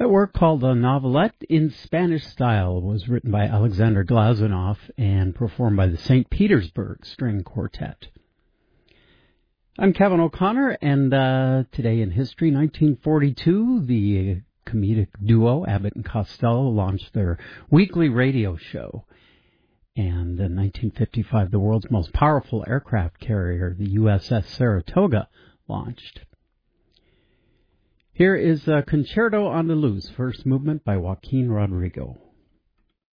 That work, called a novelette in Spanish style, was written by Alexander Glazunov and performed by the St. Petersburg String Quartet. I'm Kevin O'Connor, and today in history, 1942, the comedic duo Abbott and Costello launched their weekly radio show. And in 1955, the world's most powerful aircraft carrier, the USS Saratoga, launched. Here is Concerto Andaluz, first movement by Joaquin Rodrigo.